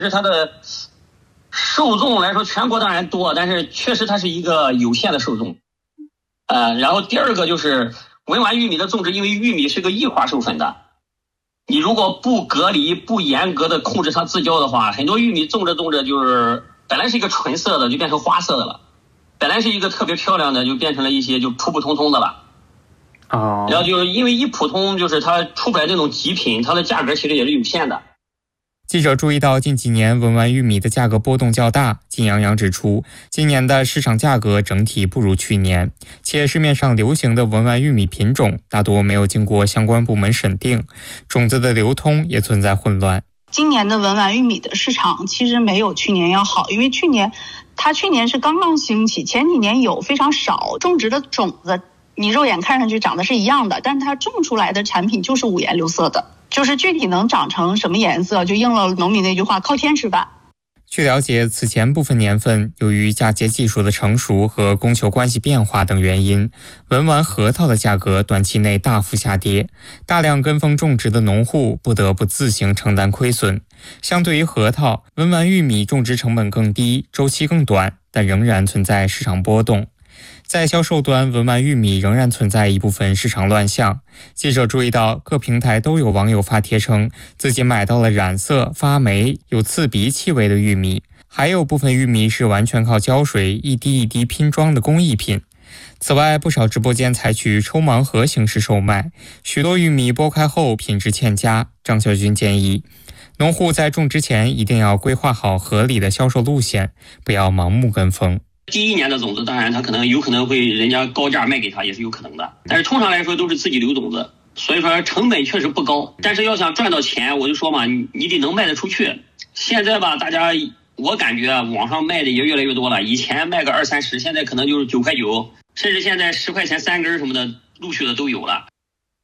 是它的受众来说，全国当然多，但是确实它是一个有限的受众。然后第二个就是文玩玉米的种植，因为玉米是个异花授粉的，你如果不隔离、不严格的控制它自交的话，很多玉米种着就是本来是一个纯色的，就变成花色的了；本来是一个特别漂亮的，就变成了一些就普普通通的了。然后就是因为一普通，就是它出不来这种极品，它的价格其实也是有限的。 记者注意到近几年文玩玉米的价格波动较大，金洋洋指出，今年的市场价格整体不如去年，且市面上流行的文玩玉米品种大多没有经过相关部门审定，种子的流通也存在混乱。 今年的文玩玉米的市场其实没有去年要好，因为去年是刚刚兴起，前几年有非常少种植的种子，你肉眼看上去长得是一样的，但它种出来的产品就是五颜六色的，就是具体能长成什么颜色，就应了农民那句话，靠天吃饭。 据了解，此前部分年份由于嫁接技术的成熟和供求关系变化等原因，文玩核桃的价格短期内大幅下跌，大量跟风种植的农户不得不自行承担亏损。相对于核桃，文玩玉米种植成本更低，周期更短，但仍然存在市场波动。在销售端，文玩玉米仍然存在一部分市场乱象。记者注意到，各平台都有网友发帖称自己买到了染色、发霉、有刺鼻气味的玉米，还有部分玉米是完全靠胶水一滴一滴拼装的工艺品。此外，不少直播间采取抽盲盒形式售卖，许多玉米剥开后品质欠佳。张小军建议，农户在种植前一定要规划好合理的销售路线，不要盲目跟风。 第一年的种子，当然它有可能会人家高价卖给他，也是有可能的。但是通常来说都是自己留种子，所以说成本确实不高。但是要想赚到钱，我就说嘛，你得能卖得出去。现在吧，大家我感觉网上卖的也越来越多了，以前卖个20-30，现在可能就是9块9，甚至现在10块钱3根什么的，陆续的都有了。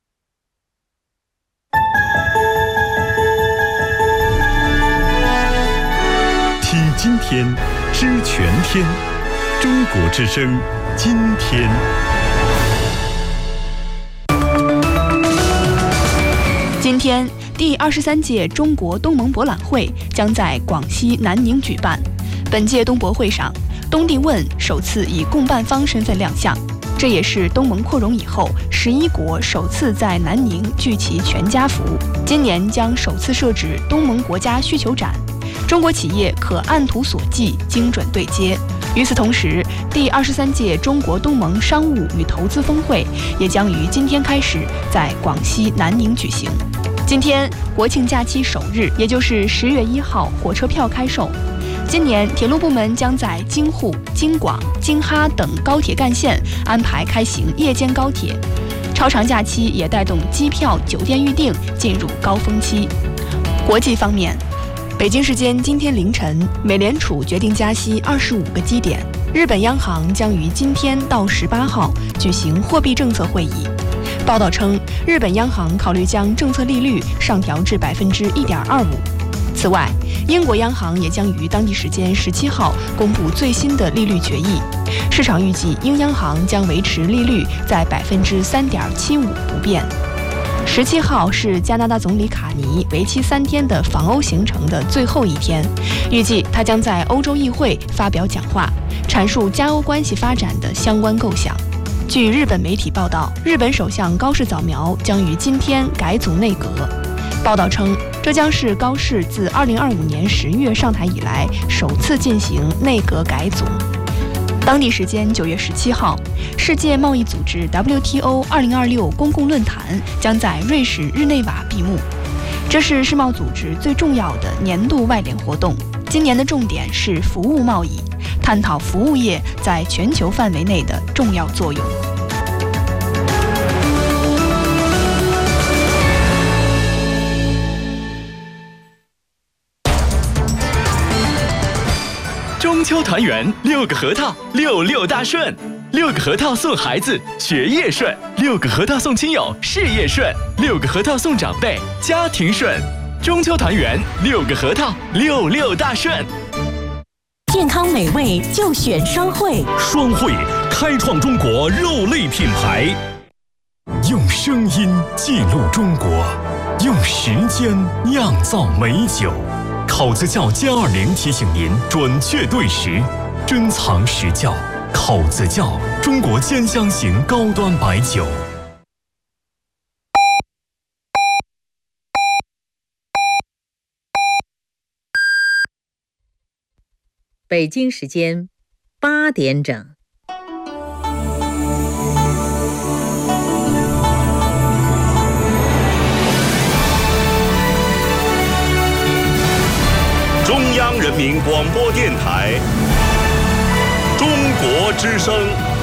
听今天，知全天。中国之声，今天。 今天，第23届中国东盟博览会将在广西南宁举办。本届东博会上，东帝汶首次以共办方身份亮相，这也是东盟扩容以后11国首次在南宁聚齐全家福。今年将首次设置东盟国家需求展，中国企业可按图索骥，精准对接。与此同时，第23届中国东盟商务与投资峰会也将于今天开始在广西南宁举行。今天国庆假期首日，也就是10月1号，火车票开售。今年铁路部门将在京沪、京广、京哈等高铁干线安排开行夜间高铁，超长假期也带动机票、酒店预订进入高峰期。国际方面，北京时间今天凌晨，美联储决定加息25个基点。日本央行将于今天到18号举行货币政策会议。报道称，日本央行考虑将政策利率上调至1.25%。此外，英国央行也将于当地时间17号公布最新的利率决议。市场预计，英央行将维持利率在3.75%不变。17号是加拿大总理卡尼为期3天的访欧行程的最后一天，预计他将在欧洲议会发表讲话，阐述加欧关系发展的相关构想。据日本媒体报道，日本首相高市早苗将于今天改组内阁。报道称，这将是高市自2025年10月上台以来首次进行内阁改组。当地时间9月17号，世界贸易组织 WTO 2026公共论坛将在瑞士日内瓦闭幕。这是世贸组织最重要的年度外联活动，今年的重点是服务贸易，探讨服务业在全球范围内的重要作用。 中秋团圆，6个核桃，66大顺，6个核桃送孩子学业顺，6个核桃送亲友事业顺，6个核桃送长辈家庭顺。中秋团圆，6个核桃，66大顺。 健康美味就选双汇， 双汇开创中国肉类品牌，用声音记录中国，用时间酿造美酒。 考字教+20提醒您准确对时，珍藏实教。考字教，中国兼香型高端白酒。 北京时间8点整。 中央人民广播电台，中国之声。